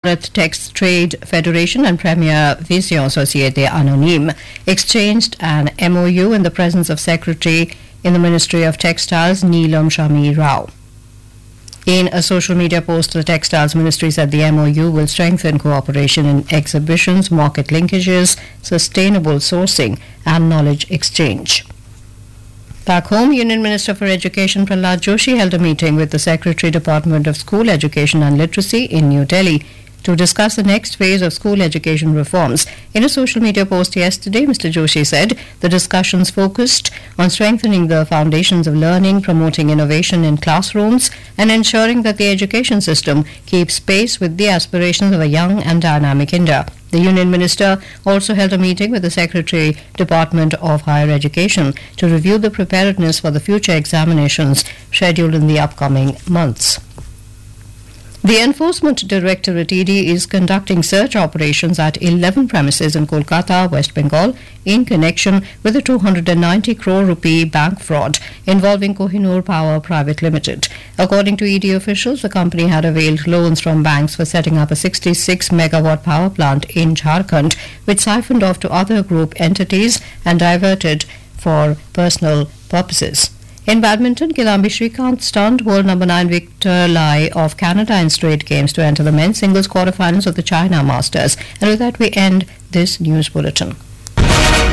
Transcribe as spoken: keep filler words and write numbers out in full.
Bharat Text Trade Federation and Premier Vision Societe Anonyme exchanged an M O U in the presence of Secretary in the Ministry of Textiles Neelam Shami Rao. In a social media post, the Textiles Ministry said the M O U will strengthen cooperation in exhibitions, market linkages, sustainable sourcing and knowledge exchange. Back home, Union Minister for Education Prahlad Joshi held a meeting with the Secretary, Department of School Education and Literacy in New Delhi to discuss the next phase of school education reforms. In a social media post yesterday, Mister Joshi said the discussions focused on strengthening the foundations of learning, promoting innovation in classrooms, and ensuring that the education system keeps pace with the aspirations of a young and dynamic India. The Union Minister also held a meeting with the Secretary, Department of Higher Education, to review the preparedness for the future examinations scheduled in the upcoming months. The Enforcement Directorate E D is conducting search operations at eleven premises in Kolkata, West Bengal, in connection with a two hundred ninety crore rupee bank fraud involving Kohinoor Power Private Limited. According to E D officials, the company had availed loans from banks for setting up a sixty-six megawatt power plant in Jharkhand, which siphoned off to other group entities and diverted for personal purposes. In badminton, Kilambi Srikanth stunned world number nine Victor Lai of Canada in straight games to enter the men's singles quarterfinals of the China Masters. And with that, we end this news bulletin.